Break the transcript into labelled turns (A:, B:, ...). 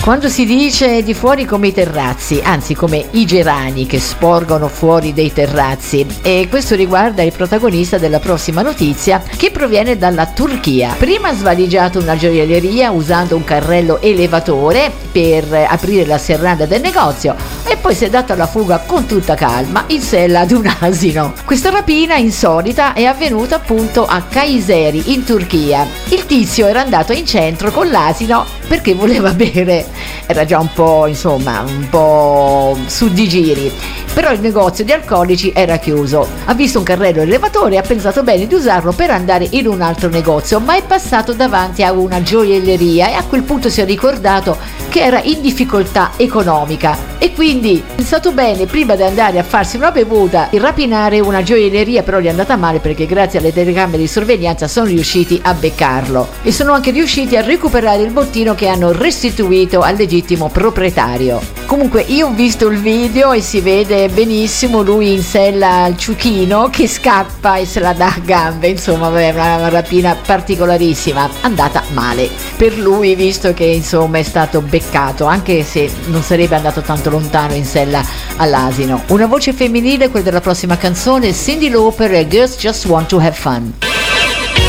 A: Quando si dice di fuori come i terrazzi, anzi come i gerani che sporgono fuori dei terrazzi, e questo riguarda il protagonista della prossima notizia, che proviene dalla Turchia. Prima ha svaligiato una gioielleria usando un carrello elevatore per aprire la serranda del negozio e poi si è dato alla fuga con tutta calma in sella ad un asino. Questa rapina insolita è avvenuta appunto a Kayseri in Turchia. Il tizio era andato in centro con l'asino perché voleva bere, era già un po' su di giri, però il negozio di alcolici era chiuso. Ha visto un carrello elevatore e ha pensato bene di usarlo per andare in un altro negozio, ma è passato davanti a una gioielleria e a quel punto si è ricordato che era in difficoltà economica e quindi ha pensato bene, prima di andare a farsi una bevuta, di rapinare una gioielleria. Però gli è andata male perché grazie alle telecamere di sorveglianza sono riusciti a beccarlo e sono anche riusciti a recuperare il bottino che hanno restituito al legittimo proprietario. Comunque io ho visto il video e si vede benissimo lui in sella al ciuchino che scappa e se la dà a gambe, insomma è una rapina particolarissima, andata male per lui visto che insomma è stato beccato, anche se non sarebbe andato tanto lontano in sella all'asino. Una voce femminile, quella della prossima canzone, Cyndi Lauper e Girls Just Want to Have Fun.